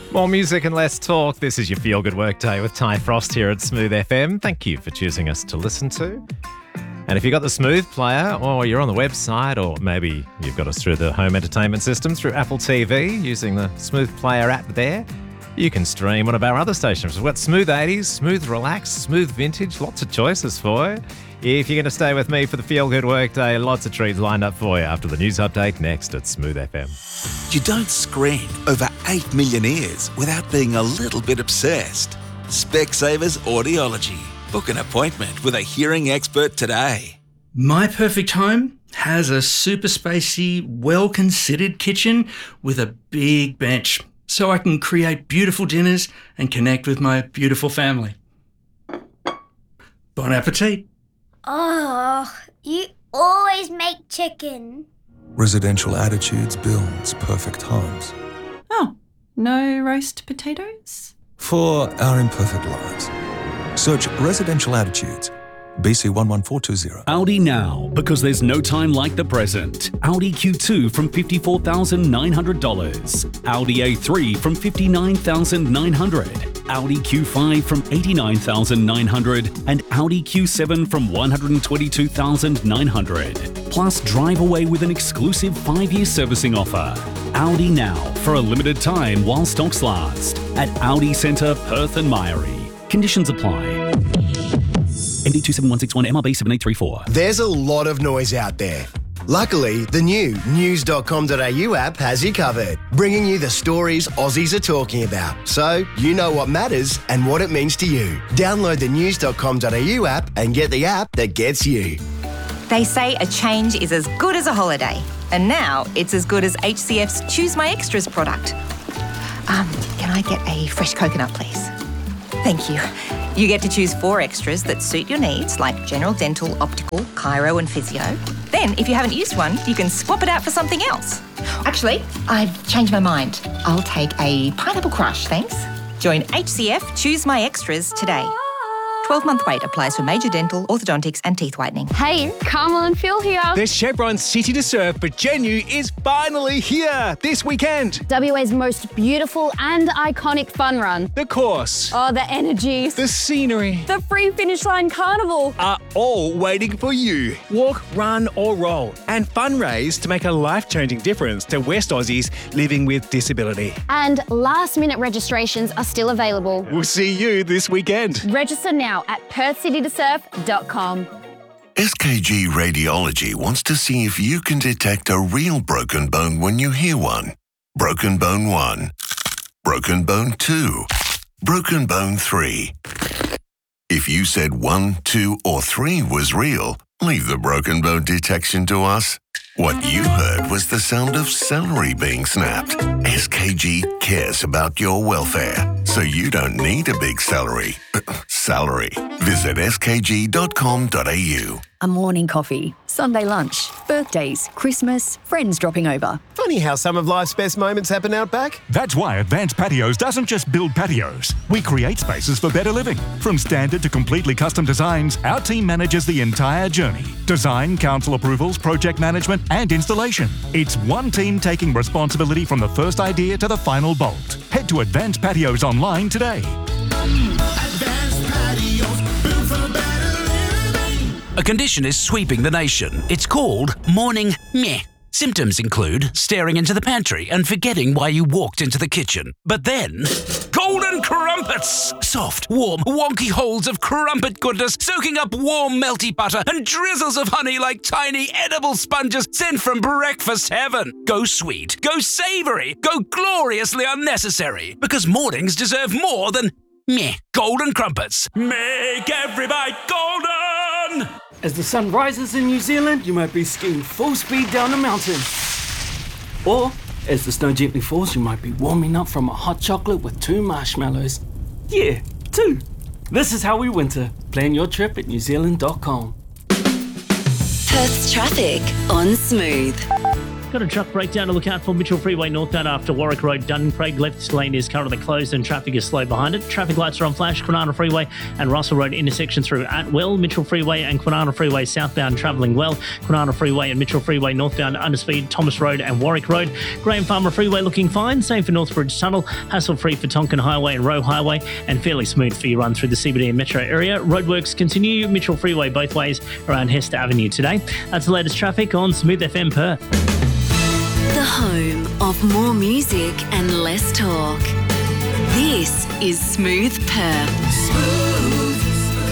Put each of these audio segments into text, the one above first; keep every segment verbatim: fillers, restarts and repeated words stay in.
More music and less talk. This is your Feel Good Workday with Ty Frost here at Smooth F M. Thank you for choosing us to listen to. And if you've got the Smooth player, or you're on the website, or maybe you've got us through the home entertainment system through Apple T V using the Smooth player app there, you can stream one of our other stations. We've got Smooth eighties, Smooth Relax, Smooth Vintage, lots of choices for you. If you're going to stay with me for the Feel Good Workday, lots of treats lined up for you after the news update next at Smooth F M. You don't screen over eight million ears without being a little bit obsessed. Specsavers Audiology. Book an appointment with a hearing expert today. My perfect home has a super spacey, well-considered kitchen with a big bench, so I can create beautiful dinners and connect with my beautiful family. Bon appetit. Oh, you always make chicken. Residential Attitudes builds perfect homes. Oh, no roast potatoes? For our imperfect lives. Search Residential Attitudes. B C one one four two zero. Audi now, because there's no time like the present. Audi Q two from fifty-four thousand nine hundred dollars. Audi A three from fifty-nine thousand nine hundred dollars. Audi Q five from eighty-nine thousand nine hundred dollars. And Audi Q seven from one hundred twenty-two thousand nine hundred dollars. Plus, drive away with an exclusive five-year servicing offer. Audi now, for a limited time while stocks last. At Audi Centre, Perth and Myrie. Conditions apply. M D two seven one six one, M R B seven eight three four. There's a lot of noise out there. Luckily, the new news dot com dot a u app has you covered, bringing you the stories Aussies are talking about, so you know what matters and what it means to you. Download the news dot com dot a u app and get the app that gets you. They say a change is as good as a holiday, and now it's as good as H C F's Choose My Extras product. Um, can I get a fresh coconut, please? Thank you. You get to choose four extras that suit your needs, like general dental, optical, chiro and physio. Then, if you haven't used one, you can swap it out for something else. Actually, I've changed my mind. I'll take a pineapple crush, thanks. Join H C F Choose My Extras today. twelve-month wait applies for major dental, orthodontics and teeth whitening. Hey, Carmel and Phil here. There's Chevron's City to Surf, but Genu is finally here this weekend. W A's most beautiful and iconic fun run. The course. Oh, the energy. The scenery. The free finish line carnival. Are all waiting for you. Walk, run or roll and fundraise to make a life-changing difference to West Aussies living with disability. And last-minute registrations are still available. We'll see you this weekend. Register now at perth city to surf dot com. S K G Radiology wants to see if you can detect a real broken bone when you hear one. Broken bone one. Broken bone two. Broken bone three. If you said one, two, or three was real, leave the broken bone detection to us. What you heard was the sound of celery being snapped. S K G cares about your welfare, so you don't need a big celery. Salary. Visit s k g dot com dot a u. A morning coffee, Sunday lunch, birthdays, Christmas, friends dropping over. Funny how some of life's best moments happen out back. That's why Advanced Patios doesn't just build patios. We create spaces for better living. From standard to completely custom designs, our team manages the entire journey. Design, council approvals, project management, and installation. It's one team taking responsibility from the first idea to the final bolt. Head to Advanced Patios online today. Advanced Patios, built for better living. A condition is sweeping the nation. It's called morning meh. Symptoms include staring into the pantry and forgetting why you walked into the kitchen. But then, golden crumpets! Soft, warm, wonky holes of crumpet goodness soaking up warm, melty butter and drizzles of honey like tiny edible sponges sent from breakfast heaven. Go sweet, go savoury, go gloriously unnecessary. Because mornings deserve more than meh. Golden crumpets. Make every bite golden! As the sun rises in New Zealand, you might be skiing full speed down a mountain. Or, as the snow gently falls, you might be warming up from a hot chocolate with two marshmallows. Yeah, two. This is how we winter. Plan your trip at new zealand dot com. Perth's traffic on Smooth. Got a truck breakdown to look out for Mitchell Freeway northbound after Warwick Road, Duncraig. Left lane is currently closed and traffic is slow behind it. Traffic lights are on flash. Kwinana Freeway and Russell Road intersection through Atwell. Mitchell Freeway and Kwinana Freeway southbound travelling well. Kwinana Freeway and Mitchell Freeway northbound underspeed Thomas Road and Warwick Road. Graham Farmer Freeway looking fine. Same for Northbridge Tunnel. Hassle-free for Tonkin Highway and Roe Highway, and fairly smooth for your run through the C B D and metro area. Roadworks continue. Mitchell Freeway both ways around Hester Avenue today. That's the latest traffic on Smooth F M Perth. The home of more music and less talk. This is Smooth Perth. Smooth.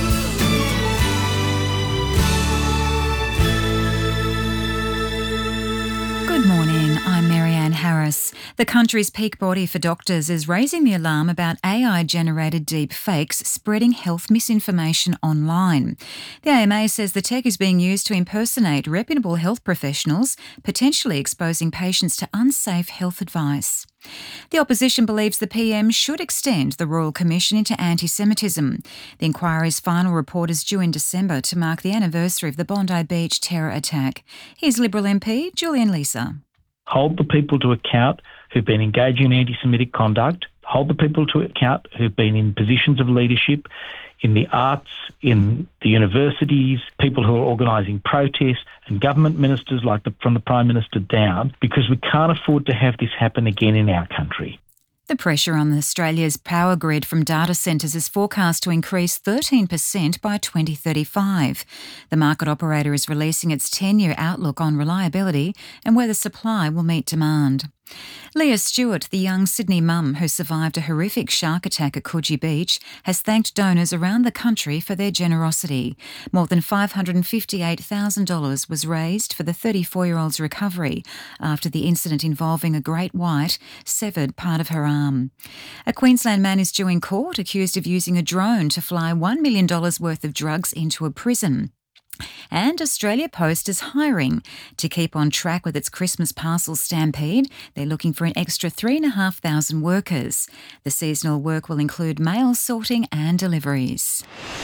Good morning, I'm Marianne Harris. The country's peak body for doctors is raising the alarm about A I-generated deep fakes spreading health misinformation online. The A M A says the tech is being used to impersonate reputable health professionals, potentially exposing patients to unsafe health advice. The opposition believes the P M should extend the Royal Commission into anti-Semitism. The inquiry's final report is due in December to mark the anniversary of the Bondi Beach terror attack. Here's Liberal M P Julian Leeser. Hold the people to account who've been engaging in anti-Semitic conduct, hold the people to account who've been in positions of leadership in the arts, in the universities, people who are organising protests, and government ministers like the, from the Prime Minister down, because we can't afford to have this happen again in our country. The pressure on Australia's power grid from data centres is forecast to increase thirteen percent by twenty thirty-five. The market operator is releasing its ten-year outlook on reliability and whether supply will meet demand. Leah Stewart, the young Sydney mum who survived a horrific shark attack at Coogee Beach, has thanked donors around the country for their generosity. More than five hundred fifty-eight thousand dollars was raised for the thirty-four-year-old's recovery after the incident involving a great white severed part of her arm. A Queensland man is due in court accused of using a drone to fly one million dollars worth of drugs into a prison. And Australia Post is hiring. To keep on track with its Christmas parcel stampede, they're looking for an extra three thousand five hundred workers. The seasonal work will include mail sorting and deliveries.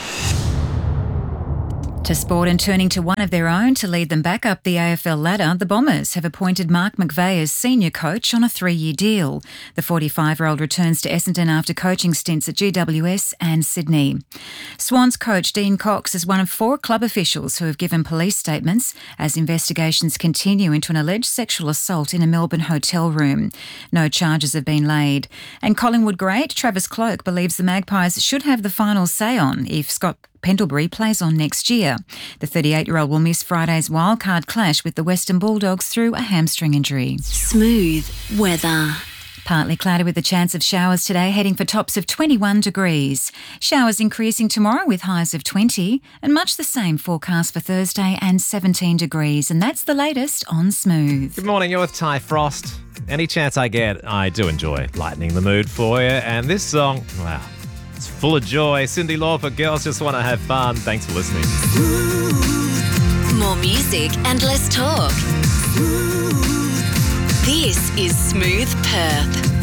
To sport, and turning to one of their own to lead them back up the A F L ladder, the Bombers have appointed Mark McVeigh as senior coach on a three-year deal. The forty-five-year-old returns to Essendon after coaching stints at G W S and Sydney. Swans coach Dean Cox is one of four club officials who have given police statements as investigations continue into an alleged sexual assault in a Melbourne hotel room. No charges have been laid. And Collingwood great Travis Cloke believes the Magpies should have the final say on if Scott Pendlebury plays on next year. The thirty-eight-year-old will miss Friday's wildcard clash with the Western Bulldogs through a hamstring injury. Smooth weather. Partly cloudy with a chance of showers today, heading for tops of twenty-one degrees. Showers increasing tomorrow with highs of twenty, and much the same forecast for Thursday and seventeen degrees. And that's the latest on Smooth. Good morning, you're with Ty Frost. Any chance I get, I do enjoy lightening the mood for you. And this song, wow, it's full of joy. Cyndi Lauper, Girls Just Want to Have Fun. Thanks for listening. More music and less talk. This is Smooth Perth.